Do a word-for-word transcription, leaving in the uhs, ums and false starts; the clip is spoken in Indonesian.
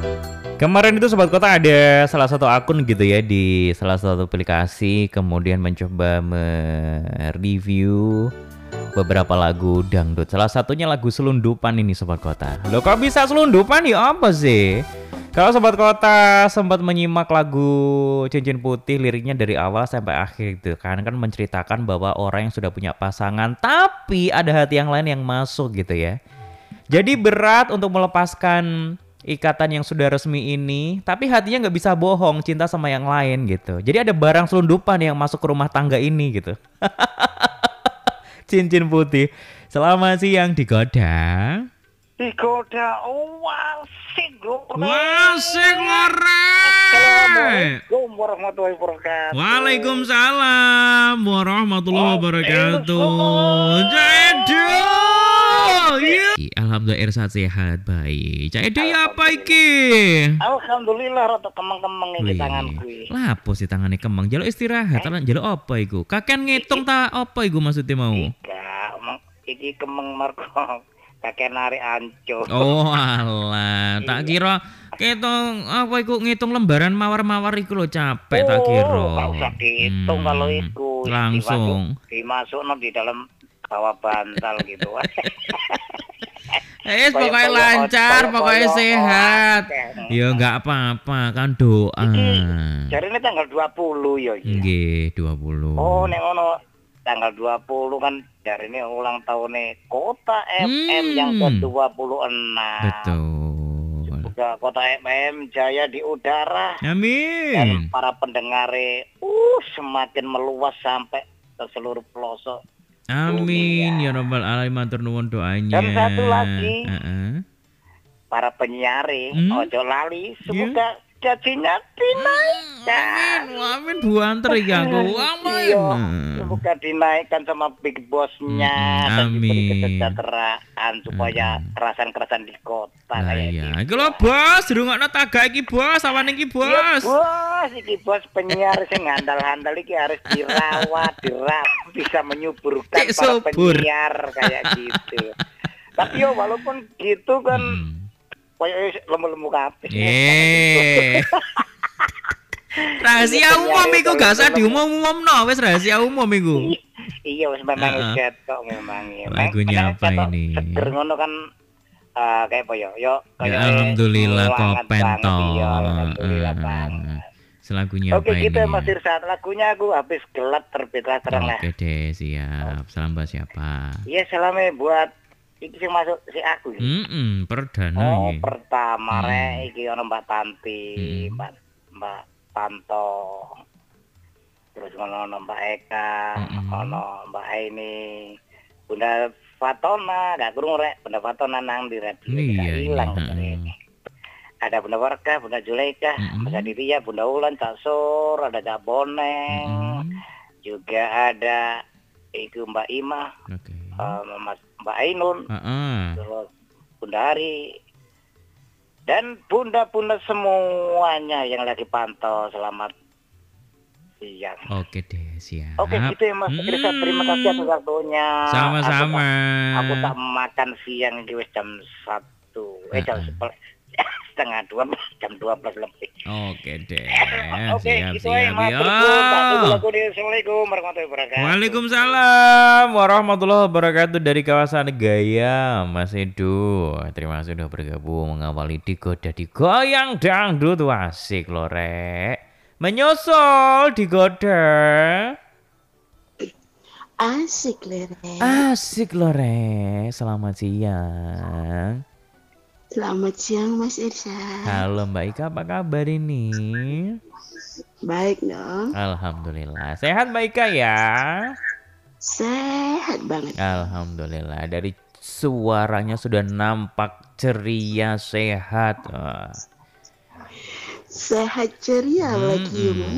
Kemarin itu Sobat Kota ada salah satu akun gitu ya di salah satu aplikasi, kemudian mencoba mereview beberapa lagu dangdut. Salah satunya lagu Selundupan ini Sobat Kota. Loh kok bisa selundupan ya apa sih? Kalau Sobat Kota sempat menyimak lagu Cincin Putih, liriknya dari awal sampai akhir gitu kan, kan menceritakan bahwa orang yang sudah punya pasangan tapi ada hati yang lain yang masuk gitu ya. Jadi berat untuk melepaskan ikatan yang sudah resmi ini, tapi hatinya nggak bisa bohong cinta sama yang lain gitu. Jadi ada barang selundupan yang masuk ke rumah tangga ini gitu. Cincin Putih. Selamat siang digoda. Digoda, oh asik lore. Asik lore. Assalamualaikum warahmatullahi wabarakatuh. Waalaikumsalam warahmatullahi wabarakatuh. Jadi ya. Alhamdulillah Irsat sehat baik. Cak Edo ya apa iki? Alhamdulillah rada kemeng-kemeng iki tanganku. Lapo sih tangane kemeng? Jaluk istirahat, eh? Jaluk apa iku? Kakean ngitung ta apa iku maksudnya mau? Enggak, iki kemeng marko kakean narik anco. Oh alah, tak kira ngitung apa iku ngitung lembaran mawar-mawar iku lho capek tak kira. Oh, gak usah dihitung hmm, kalau iku. Langsung dimasukno di dalam kawah bantal gitu. Eh, pokoknya lancar, pokoknya sehat. Ya enggak apa-apa, kan doa. Jarine tanggal dua puluh ya iki. Nggih, dua puluh. Oh, nek ngono tanggal dua puluh kan jarine ulang tahunnya Kota F M hmm. yang ke dua puluh enam. Betul. Semoga Kota F M jaya di udara. Amin. Dan para pendengarnya uh semakin meluas sampai ke seluruh pelosok. Amin dunia. Ya rabbal alamin, matur nuwun doanya. Dan satu lagi, uh -uh. para penyiar, hmm? ojo lali, semoga yeah. gajinya dinaikkan. Amin, amin buanter iki aku. Amin. Semoga dinaikkan sama big boss-nya hmm, dan diberi kesejahteraan supaya kerasan-kerasan di kota nah, kayak iya. gitu. Iki lho bos, dirungokno tagak iki bos, awan iki bos. Ya, bos, iki bos penyiar sing ngandal-handal iki harus dirawat, dirawat, bisa menyuburkan Cik para subur. Penyiar kayak gitu. Tapi yo walaupun gitu kan hmm. koyo lemu-lemu kabeh. Eh. Rahasia umum iku gak usah diumum-umumno, wis rahasia umum iku. Iya wis memang wis ketok memang. Lagunya apa ini? Seger ngono kan uh, kayak apa ya? Yo ya, alhamdulillah kopen to. Alhamdulillah banget. Selagunya apa ini? Oke, kita masih saat lagunya aku habis gelap terbit terang lah. Oke deh, siap. Salam buat siapa? Iya, salamnya buat iki sing masuk si aku. Heeh, mm -mm, perdana Oh, iki. pertama hmm. rek iki ono Mbak Tanti, hmm. Mbak Mbak Tanto. Terus ono Mbak Eka, hmm. ono Mbak Aini, Bunda Fatona, gak kurung rek, Bunda Fatona nang di radio iya, hilang iya. Ada Bunda Warka, Bunda Juleika, hmm. Mbak Diria, Bunda Ulan, Cak Sur, ada Cak Boneng. Hmm. Juga ada iku Mbak Ima. Oke. Okay. Uh, Mas Mbak Ainun, uh -uh. terus Bunda Hari, dan bunda-bunda semuanya yang lagi pantau, selamat siang. Oke deh, siap. Oke gitu ya Mas Irsa, hmm. terima kasih atas waktunya. Sama-sama. Aku, aku tak makan siang di jam satu, eh jam sepuluh. Setengah dua, jam dua belas lebih. Oke deh. Oke, siap, itu siap, aja Mas. Assalamualaikum warahmatullahi wabarakatuh. Waalaikumsalam warahmatullahi wabarakatuh dari kawasan Gaya, Mas Edo. Terima kasih sudah bergabung mengawali Digoda di Goyang Dangdut. Asik loh rek. Menyusul Digoda. Asik loh rek. Asik loh rek. Selamat siang. Selamat siang Mas Irsa. Halo Mbak Ika, apa kabar ini? Baik dong. Alhamdulillah. Sehat Mbak Ika ya? Sehat banget. Alhamdulillah. Dari suaranya sudah nampak ceria, sehat. Oh. Sehat ceria hmm, lagi.